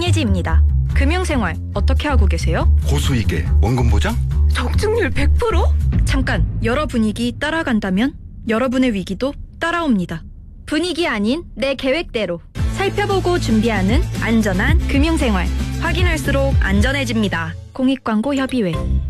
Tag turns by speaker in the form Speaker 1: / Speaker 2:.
Speaker 1: 신예지입니다. 금융생활 어떻게 하고 계세요?
Speaker 2: 고수익에 원금 보장?
Speaker 1: 적중률 100%? 잠깐, 여러 분위기 따라간다면 여러분의 위기도 따라옵니다. 분위기 아닌 내 계획대로 살펴보고 준비하는 안전한 금융생활. 확인할수록 안전해집니다. 공익광고 협의회.